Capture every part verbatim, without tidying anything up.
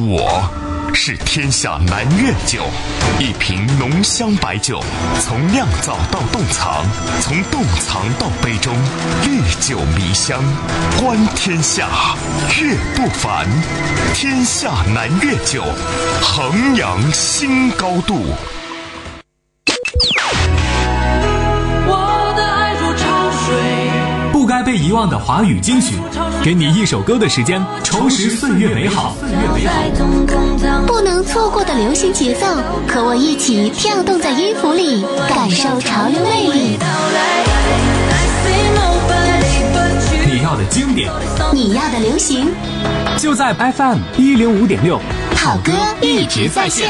我是天下南苑酒，一瓶浓香白酒，从酿造到冻藏，从冻藏到杯中，历久弥香，观天下，阅不凡。天下南苑酒，衡阳新高度。 我的爱如潮水， 不该被遗忘的华语金曲，给你一首歌的时间，重拾岁月美好。 不能错过的流行节奏，和我一起跳动在音符里，感受潮流魅力。 你要的经典， 你要的流行， 就在 F M 一零五点六， 好歌一直在线。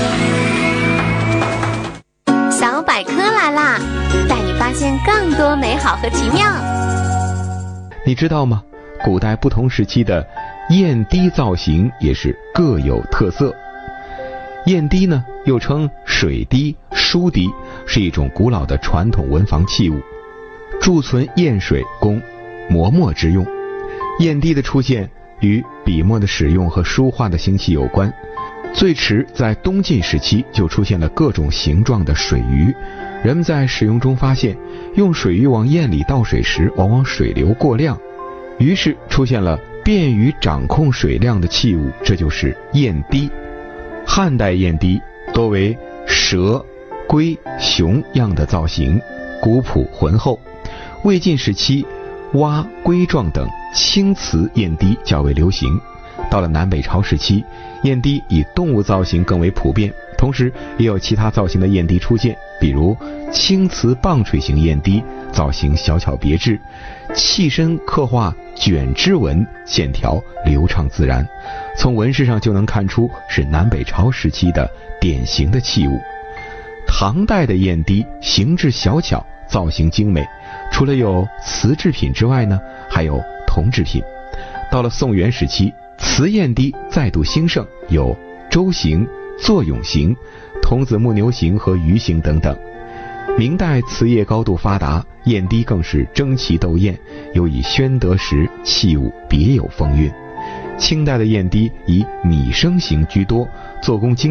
小百科来啦，带你发现更多美好和奇妙。 你知道吗？古代不同时期的砚滴造型也是各有特色。砚滴呢，又称水滴、书滴，是一种古老的传统文房器物，贮存砚水供磨墨之用。砚滴的出现与笔墨的使用和书画的兴起有关。最迟在东晋时期就出现了各种形状的水鱼，人们在使用中发现，用水鱼往砚里倒水时，往往水流过量，于是出现了便于掌控水量的器物，这就是砚滴。汉代砚滴多为蛇、龟、熊样的造型，古朴浑厚。魏晋时期，蛙、龟状等青瓷砚滴较为流行。到了南北朝时期，砚滴以动物造型更为普遍，同时也有其他造型的砚滴出现，比如青瓷棒槌形砚滴，造型小巧别致，器身刻画卷枝纹，线条流畅自然，从纹饰上就能看出是南北朝时期的典型的器物。唐代的砚滴形制小巧，造型精美，除了有瓷制品之外呢，还有铜制品。到了宋元时期，瓷砚滴再度兴盛，有舟形、作俑形、童子木牛形和鱼形等等。明代瓷业高度发达，砚滴更是争奇斗艳，尤以宣德时器物别有风韵。清代的砚滴以拟声形居多，做工精